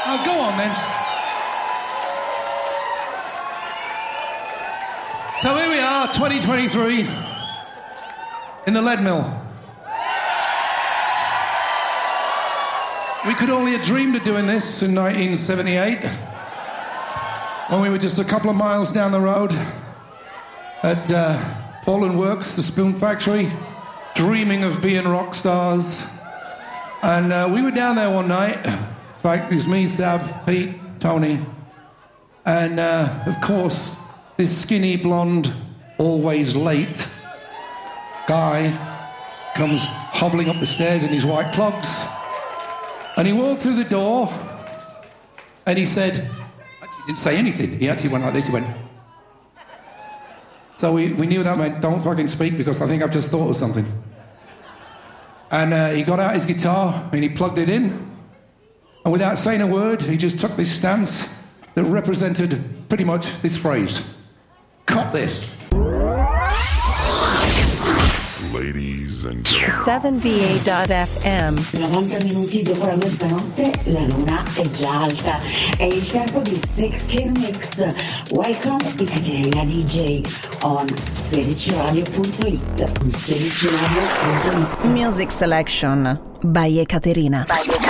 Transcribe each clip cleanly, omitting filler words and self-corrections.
Oh, go on then. So here we are, 2023, in the lead mill. We could only have dreamed of doing this in 1978, when we were just a couple of miles down the road at Poland Works, the Spoon Factory, dreaming of being rock stars. And we were down there one night. In fact, it was me, Sav, Pete, Tony, and of course, this skinny, blonde, always late guy comes hobbling up the stairs in his white clogs. And he walked through the door and he said, actually he didn't say anything. He actually went like this, he went. So we knew that meant don't fucking speak because I think I've just thought of something. And he got out his guitar and he plugged it in. And without saying a word, he just took this stance that represented pretty much this phrase. Cop this. Ladies and gentlemen. 7va.fm. 90 minuti dopo la mezzanotte la luna è già alta. È il tempo di 16 Mix. Welcome Ekaterina DJ on 16radio.it. 16radio.it. Music Selection by Ekaterina.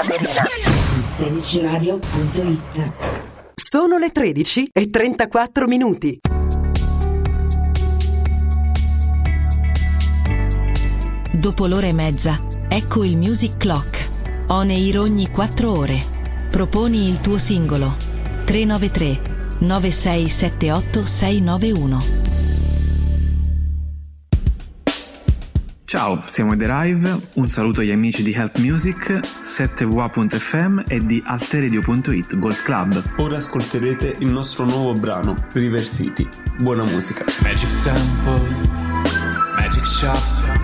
16radio.it. Sono le 13:34 minuti. Dopo l'ora e mezza, ecco il Music Clock. On air ogni 4 ore. Proponi il tuo singolo. 393 9678 691. Ciao, siamo The Rive, un saluto agli amici di Help Music, 7va.fm e di alteredio.it Gold Club. Ora ascolterete il nostro nuovo brano, River City. Buona musica. Magic Temple, Magic Shop,